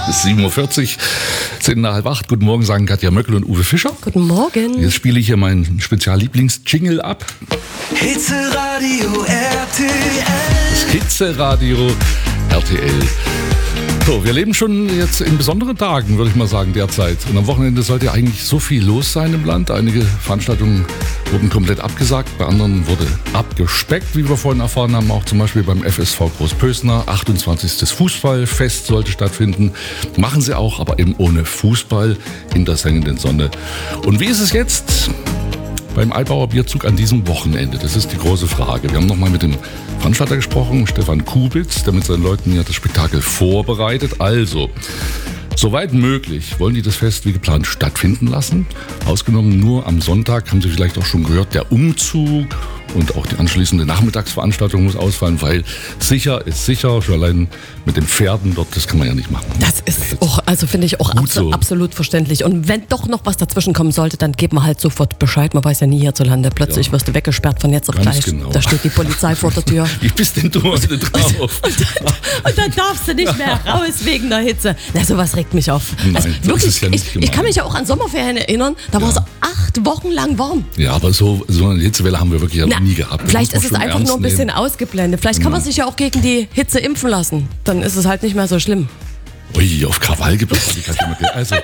7:40 Uhr, 7:30. Guten Morgen, sagen Katja Möckel und Uwe Fischer. Guten Morgen. Jetzt spiele ich hier meinen Spezial-Lieblings-Jingle ab. Hitzeradio RTL. Das Hitzeradio RTL. So, wir leben schon jetzt in besonderen Tagen, würde ich mal sagen, derzeit. Und am Wochenende sollte ja eigentlich so viel los sein im Land. Einige Veranstaltungen wurden komplett abgesagt, bei anderen wurde abgespeckt, wie wir vorhin erfahren haben. Auch zum Beispiel beim FSV Großpösner. 28. Fußballfest sollte stattfinden. Machen sie auch, aber eben ohne Fußball in der sengenden Sonne. Und wie ist es jetzt beim Eibauer Bierzug an diesem Wochenende? Das ist die große Frage. Wir haben nochmal mit dem Veranstalter gesprochen, Stefan Kubitz, der mit seinen Leuten ja das Spektakel vorbereitet. Also, soweit möglich wollen die das Fest wie geplant stattfinden lassen. Ausgenommen nur am Sonntag, haben Sie vielleicht auch schon gehört, der Umzug und auch die anschließende Nachmittagsveranstaltung muss ausfallen, weil sicher ist sicher, schon allein mit den Pferden dort, das kann man ja nicht machen. Das ist auch, also finde ich auch absolut verständlich. Und wenn doch noch was dazwischen kommen sollte, dann geben wir halt sofort Bescheid. Man weiß ja nie hierzulande. Plötzlich wirst du weggesperrt von jetzt auf Ganz gleich. genau. Da steht die Polizei vor der Tür. Wie bist denn du heute drauf? Und dann darfst du nicht mehr raus wegen der Hitze. Na, sowas regt mich auf. Nein, also, so wirklich, ist es ja nicht gemeint. ich kann mich ja auch an Sommerferien erinnern, da war es 8 Wochen lang warm. Ja, aber so eine Hitzewelle haben wir wirklich ja noch nie gehabt. Vielleicht ist es schon einfach ernst nur ein bisschen nehmen. ausgeblendet. Vielleicht kann man sich ja auch gegen die Hitze impfen lassen. Dann ist es halt nicht mehr so schlimm. Ui, auf Krawall gibt es also,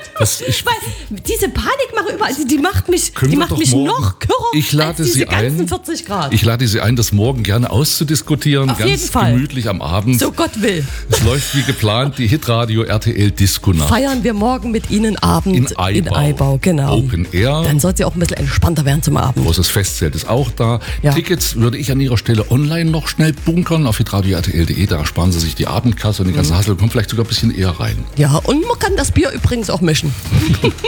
Diese Panikmache überall, die macht mich Können wir doch morgen- noch kürrer Ich lade als diese Sie ganzen ein. 40 Grad. Ich lade Sie ein, das morgen gerne auszudiskutieren. Auf ganz jeden Fall. gemütlich am Abend. So Gott will. Es läuft wie geplant die Hitradio RTL Disco Nacht. Feiern wir morgen mit Ihnen Abend In Eibau. Genau. Open Air. Dann soll es ja auch ein bisschen entspannter werden zum Abend. Großes Festzelt ist auch da. Ja. Tickets würde ich an Ihrer Stelle online noch schnell bunkern auf hitradio.rtl.de. Da sparen Sie sich die Abendkasse und den ganzen Hassel. Kommt vielleicht sogar ein bisschen eher rein. Ja, und man kann das Bier übrigens auch mischen.